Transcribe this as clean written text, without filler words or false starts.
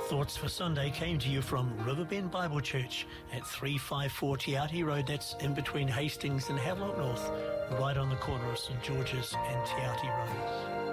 Thoughts for Sunday came to you from Riverbend Bible Church at 354 Te Ati Road. That's in between Hastings and Havelock North, right on the corner of St George's and Te Ati Roads.